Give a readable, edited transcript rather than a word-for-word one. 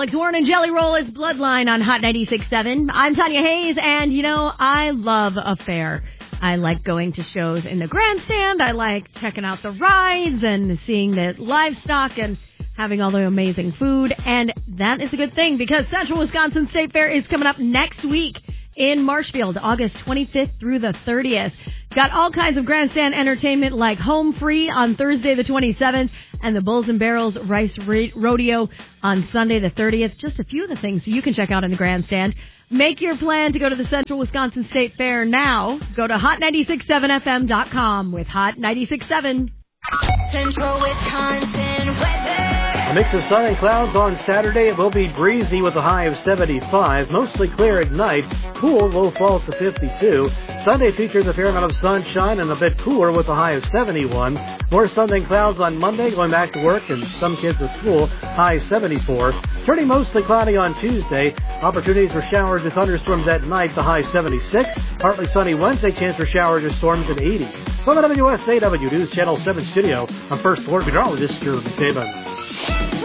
Alex Warren and Jelly Roll is Bloodline on Hot 96.7. I'm Tanya Hayes, and I love a fair. I like going to shows in the grandstand. I like checking out the rides and seeing the livestock and having all the amazing food. And that is a good thing because Central Wisconsin State Fair is coming up next week in Marshfield, August 25th through the 30th. Got all kinds of grandstand entertainment like Home Free on Thursday the 27th and the Bulls and Barrels Rice Rodeo on Sunday the 30th. Just a few of the things you can check out in the grandstand. Make your plan to go to the Central Wisconsin State Fair now. Go to hot967fm.com with Hot 96.7. Central Wisconsin weather. A mix of sun and clouds on Saturday. It will be breezy with a high of 75. Mostly clear at night. Cool, low falls to 52. Sunday features a fair amount of sunshine and a bit cooler with a high of 71. More sun than clouds on Monday, going back to work and some kids to school. High 74. Turning mostly cloudy on Tuesday. Opportunities for showers and thunderstorms at night. The high 76. Partly sunny Wednesday. Chance for showers or storms at 80. From the WSAW News Channel 7 studio, I'm First Floor Meteorologist Jeremy Taban.